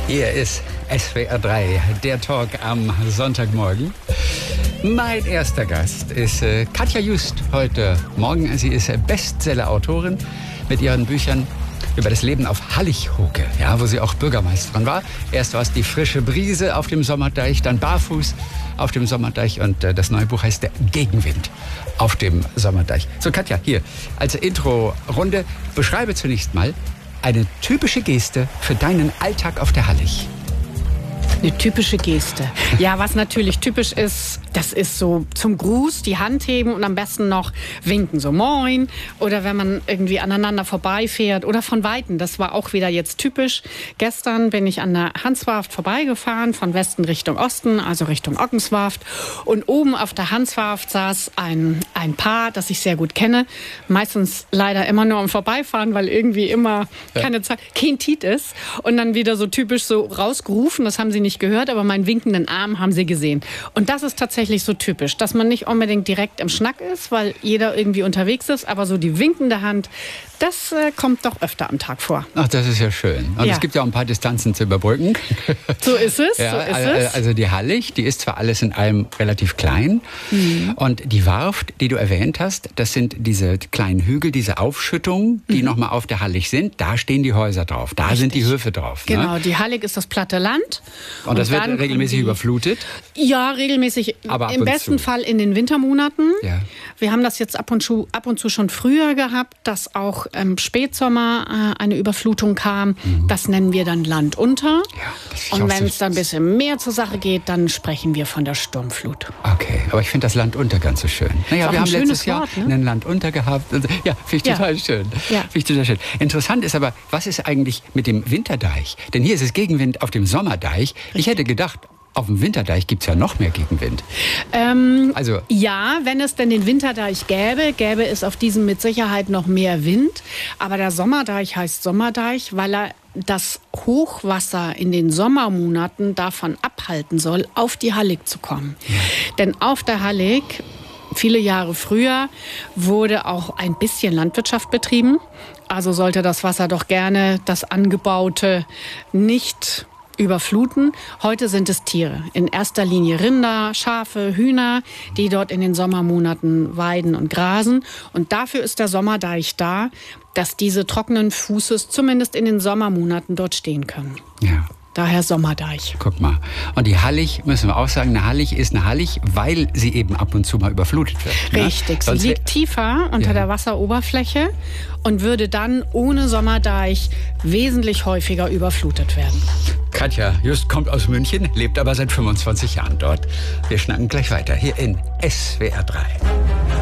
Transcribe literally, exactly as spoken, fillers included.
Hier ist S W R drei, der Talk am Sonntagmorgen. Mein erster Gast ist äh, Katja Just heute Morgen. Sie ist Bestseller-Autorin mit ihren Büchern über das Leben auf Hallighoke, ja, wo sie auch Bürgermeisterin war. Erst war es die frische Brise auf dem Sommerdeich, dann barfuß auf dem Sommerdeich und äh, das neue Buch heißt Der Gegenwind auf dem Sommerdeich. So, Katja, hier als Intro-Runde, beschreibe zunächst mal eine typische Geste für deinen Alltag auf der Hallig. Eine typische Geste. Ja, was natürlich typisch ist, das ist so zum Gruß die Hand heben und am besten noch winken, so moin. Oder wenn man irgendwie aneinander vorbeifährt oder von Weitem. Das war auch wieder jetzt typisch. Gestern bin ich an der Hanswarft vorbeigefahren, von Westen Richtung Osten, also Richtung Ockenswarft. Und oben auf der Hanswarft saß ein, ein Paar, das ich sehr gut kenne. Meistens leider immer nur am Vorbeifahren, weil irgendwie immer keine Zeit, kein Tiet ist. Und dann wieder so typisch so rausgerufen, das haben sie nicht gehört, aber meinen winkenden Arm haben sie gesehen. Und das ist tatsächlich so typisch, dass man nicht unbedingt direkt im Schnack ist, weil jeder irgendwie unterwegs ist, aber so die winkende Hand, das äh, kommt doch öfter am Tag vor. Ach, das ist ja schön. Und ja. Es gibt ja auch ein paar Distanzen zu überbrücken. So ist es, ja, so ist also, es. Also die Hallig, die ist zwar alles in allem relativ klein. Mhm. Und die Warft, die du erwähnt hast, das sind diese kleinen Hügel, diese Aufschüttungen, die mhm. nochmal auf der Hallig sind. Da stehen die Häuser drauf, da Richtig. sind die Höfe drauf. Genau, ne? die Hallig ist das platte Land. Und, und das wird regelmäßig die, überflutet? Ja, regelmäßig. Aber ab Im und besten zu. Fall in den Wintermonaten. Ja. Wir haben das jetzt ab und zu, ab und zu schon früher gehabt, dass auch im Spätsommer äh, eine Überflutung kam. Mhm. Das nennen wir dann Land unter. Ja, und wenn es dann ein bisschen mehr zur Sache geht, dann sprechen wir von der Sturmflut. Okay, aber ich finde das Land unter ganz so schön. Naja, wir haben letztes Jahr Wort, ne? ein Land unter gehabt. Ja, finde ich total ja. schön. Ja. Finde ich total schön. Interessant ist aber, was ist eigentlich mit dem Winterdeich? Denn hier ist es Gegenwind auf dem Sommerdeich. Richtig. Ich hätte gedacht, auf dem Winterdeich gibt es ja noch mehr Gegenwind. Ähm, also ja, wenn es denn den Winterdeich gäbe, gäbe es auf diesem mit Sicherheit noch mehr Wind. Aber der Sommerdeich heißt Sommerdeich, weil er das Hochwasser in den Sommermonaten davon abhalten soll, auf die Hallig zu kommen. Ja. Denn auf der Hallig, viele Jahre früher, wurde auch ein bisschen Landwirtschaft betrieben. Also sollte das Wasser doch gerne das Angebaute nicht überfluten. Heute sind es Tiere. In erster Linie Rinder, Schafe, Hühner, die dort in den Sommermonaten weiden und grasen. Und dafür ist der Sommerdeich da, dass diese trockenen Fußes zumindest in den Sommermonaten dort stehen können. Ja. Daher Sommerdeich. Guck mal. Und die Hallig, müssen wir auch sagen, eine Hallig ist eine Hallig, weil sie eben ab und zu mal überflutet wird. Richtig. Ne? Sie liegt tiefer unter ja. der Wasseroberfläche und würde dann ohne Sommerdeich wesentlich häufiger überflutet werden. Katja Just kommt aus München, lebt aber seit fünfundzwanzig Jahren dort. Wir schnacken gleich weiter hier in S W R drei.